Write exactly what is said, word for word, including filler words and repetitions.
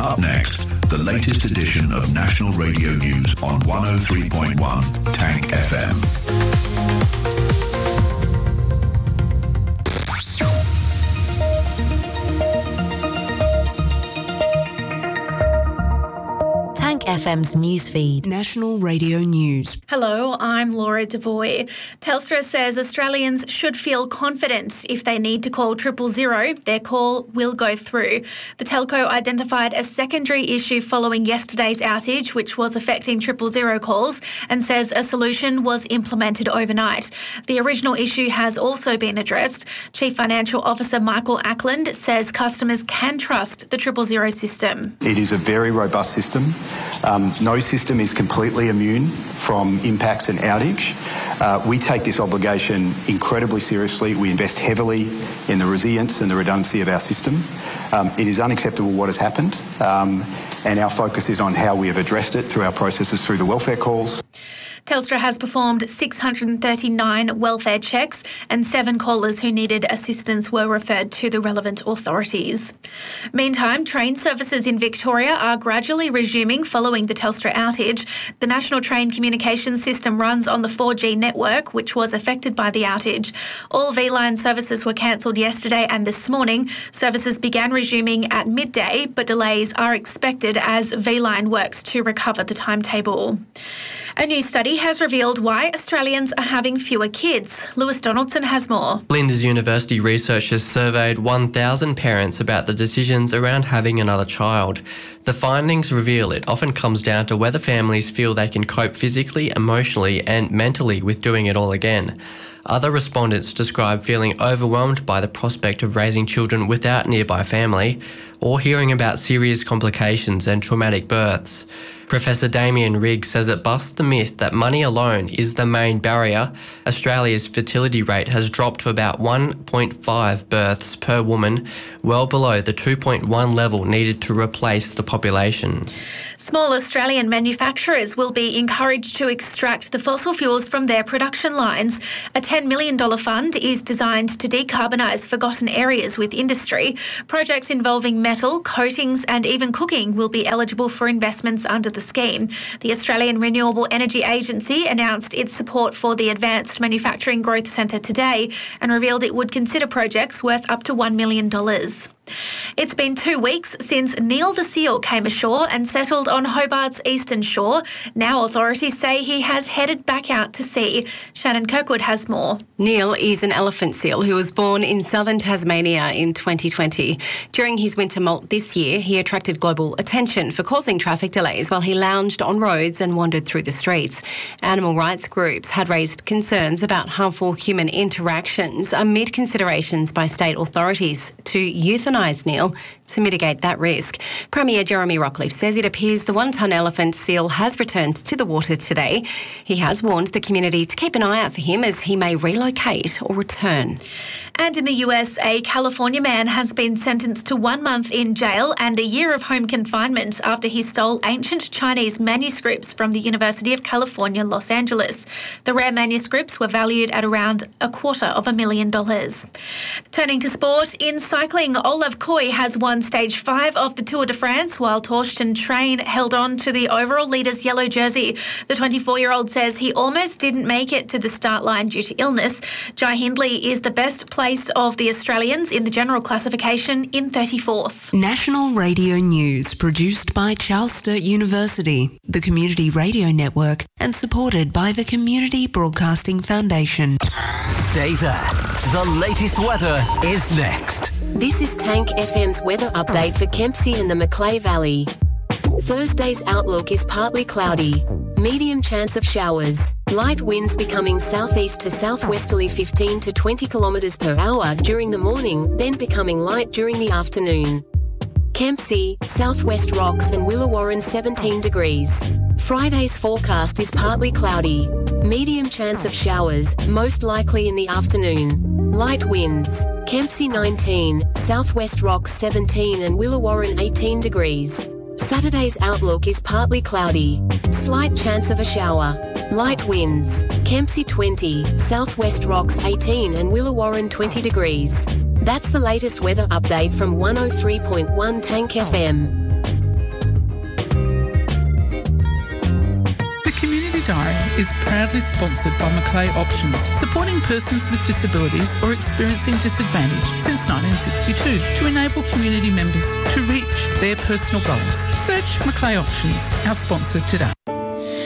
Up next, the latest edition of National Radio News on one oh three point one Tank F M. F M's newsfeed. National Radio News. Hello, I'm Laura Devoy. Telstra says Australians should feel confident if they need to call triple zero. Their call will go through. The telco identified a secondary issue following yesterday's outage, which was affecting triple zero calls, and says a solution was implemented overnight. The original issue has also been addressed. Chief Financial Officer Michael Ackland says customers can trust the triple zero system. It is a very robust system. Um, no system is completely immune from impacts and outage. Uh, we take this obligation incredibly seriously. We invest heavily in the resilience and the redundancy of our system. Um, it is unacceptable what has happened, um, and our focus is on how we have addressed it through our processes through the welfare calls. Telstra has performed six hundred thirty-nine welfare checks and seven callers who needed assistance were referred to the relevant authorities. Meantime, train services in Victoria are gradually resuming following the Telstra outage. The National Train Communications System runs on the four G network, which was affected by the outage. All V-Line services were cancelled yesterday and this morning. Services began resuming at midday, but delays are expected as V-Line works to recover the timetable. A new study has revealed why Australians are having fewer kids. Lewis Donaldson has more. Flinders University researchers surveyed one thousand parents about the decisions around having another child. The findings reveal it often comes down to whether families feel they can cope physically, emotionally and mentally with doing it all again. Other respondents describe feeling overwhelmed by the prospect of raising children without nearby family or hearing about serious complications and traumatic births. Professor Damien Rigg says it busts the myth that money alone is the main barrier. Australia's fertility rate has dropped to about one point five births per woman, well below the two point one level needed to replace the population. Small Australian manufacturers will be encouraged to extract the fossil fuels from their production lines. A ten million dollars fund is designed to decarbonise forgotten areas with industry. Projects involving metal, coatings and even cooking will be eligible for investments under the scheme. The Australian Renewable Energy Agency announced its support for the Advanced Manufacturing Growth Centre today and revealed it would consider projects worth up to one million dollars. It's been two weeks since Neil the seal came ashore and settled on Hobart's eastern shore. Now authorities say he has headed back out to sea. Shannon Kirkwood has more. Neil is an elephant seal who was born in southern Tasmania in twenty twenty. During his winter molt this year, he attracted global attention for causing traffic delays while he lounged on roads and wandered through the streets. Animal rights groups had raised concerns about harmful human interactions amid considerations by state authorities to euthanise Neil to mitigate that risk. Premier Jeremy Rockliff says it appears the one-tonne elephant seal has returned to the water today. He has warned the community to keep an eye out for him as he may relocate or return. And in the U S, a California man has been sentenced to one month in jail and a year of home confinement after he stole ancient Chinese manuscripts from the University of California, Los Angeles. The rare manuscripts were valued at around a quarter of a million dollars. Turning to sport, in cycling, Olav Koy has won stage five of the Tour de France while Torsten Train held on to the overall leader's yellow jersey. The twenty-four-year-old says he almost didn't make it to the start line due to illness. Jai Hindley is the best placed of the Australians in the general classification in thirty-fourth. National Radio News, produced by Charles Sturt University, the Community Radio Network, and supported by the Community Broadcasting Foundation. Stay there. The latest weather is next. This is Tank F M's weather update for Kempsey and the Macleay Valley. Thursday's outlook is partly cloudy. Medium chance of showers. Light winds becoming southeast to southwesterly fifteen to twenty kilometres per hour during the morning, then becoming light during the afternoon. Kempsey, Southwest Rocks and Willawarrin seventeen degrees. Friday's forecast is partly cloudy. Medium chance of showers, most likely in the afternoon. Light winds. Kempsey nineteen, Southwest Rocks seventeen and Willawarrin eighteen degrees. Saturday's outlook is partly cloudy. Slight chance of a shower. Light winds. Kempsey twenty, Southwest Rocks eighteen and Willawarrin twenty degrees. That's the latest weather update from one oh three point one Tank F M. Community Diary is proudly sponsored by Macleay Options, supporting persons with disabilities or experiencing disadvantage since nineteen sixty-two to enable community members to reach their personal goals. Search Macleay Options, our sponsor today.